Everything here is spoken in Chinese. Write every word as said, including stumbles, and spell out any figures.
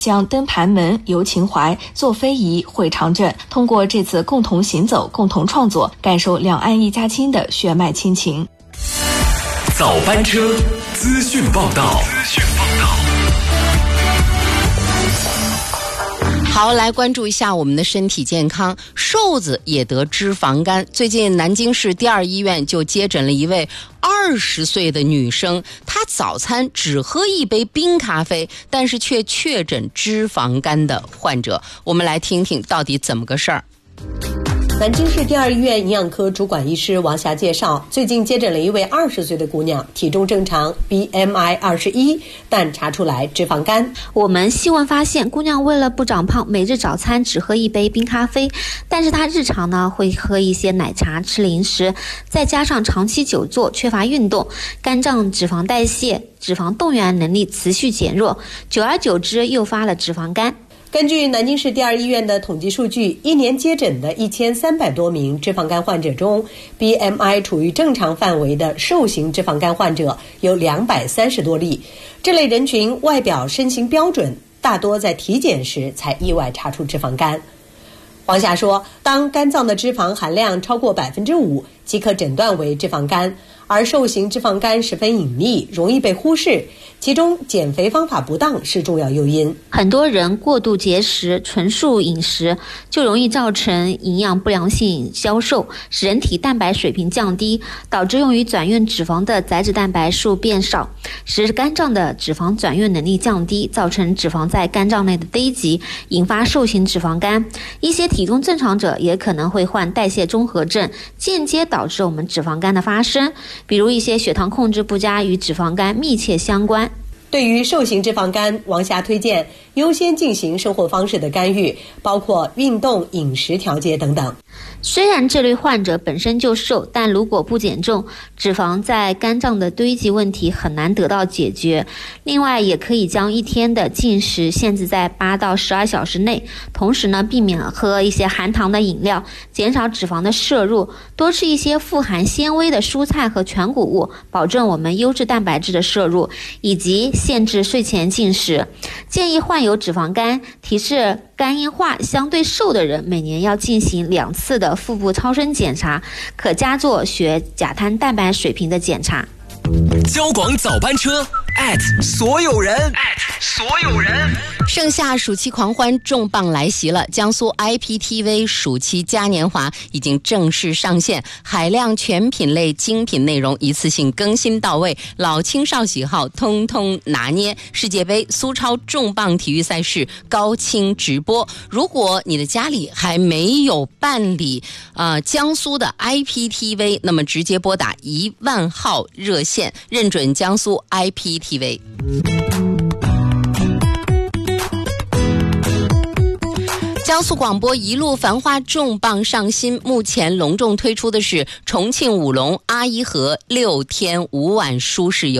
将登盘门、游秦淮、坐非遗、会长镇，通过这次共同行走、共同创作，感受两岸一家亲的血脉亲情。 早班车，资讯报道。资讯报道。 好，来关注一下我们的身体健康。瘦子也得脂肪肝。最近南京市第二医院就接诊了一位二十岁的女生，她早餐只喝一杯冰咖啡，但是却确诊脂肪肝的患者。我们来听听到底怎么个事儿。 南京市第二医院营养科主管医师王霞介绍，最近接诊了一位二十岁的姑娘，体重正常 B M I 二十一，但查出来脂肪肝。 我们细问发现，姑娘为了不长胖，每日早餐只喝一杯冰咖啡，但是她日常呢会喝一些奶茶、吃零食，再加上长期久坐、缺乏运动，肝脏脂肪代谢、脂肪动员能力持续减弱，久而久之诱发了脂肪肝。 根据南京市第二医院的统计数据，一年接诊的一千三百多名脂肪肝患者中 ，B M I 处于正常范围的瘦型脂肪肝患者有两百三十多例。这类人群外表身形标准，大多在体检时才意外查出脂肪肝。王霞说，当肝脏的脂肪含量超过 百分之五， 即可诊断为脂肪肝，而瘦型脂肪肝十分隐秘，容易被忽视，其中减肥方法不当是重要诱因。 很多人过度节食、纯素饮食，就容易造成营养不良性消瘦，使人体蛋白水平降低，导致用于转运脂肪的载脂蛋白数变少，使肝脏的脂肪转运能力降低，造成脂肪在肝脏内的堆积，引发瘦型脂肪肝。一些体重正常者也可能会患代谢综合症，间接导致我们脂肪肝的发生，比如一些血糖控制不佳与脂肪肝密切相关。 对于瘦型脂肪肝，王霞推荐优先进行生活方式的干预，包括运动、饮食调节等等。 虽然这类患者本身就瘦，但如果不减重，脂肪在肝脏的堆积问题很难得到解决。另外，也可以将一天的进食限制在八到十二小时内，同时呢，避免喝一些含糖的饮料，减少脂肪的摄入，多吃一些富含纤维的蔬菜和全谷物，保证我们优质蛋白质的摄入，以及限制睡前进食。建议患有脂肪肝、体质肝硬化相对瘦的人，每年要进行两次的腹部超声检查，可加做血甲胎蛋白水平的检查。 交广早班车 at 所有人 at 所有人。 盛夏暑期狂欢重磅来袭了，江苏 I P T V 暑期嘉年华已经正式上线，海量全品类精品内容一次性更新到位，老青少喜好通通拿捏。世界杯、苏超重磅体育赛事高清直播。如果你的家里还没有办理呃江苏的 I P T V， 那么直接拨打一万号热线，认准江苏 I P T V。江苏广播一路繁花重磅上新，目前隆重推出的是重庆舞龙阿依河六天五晚舒适游。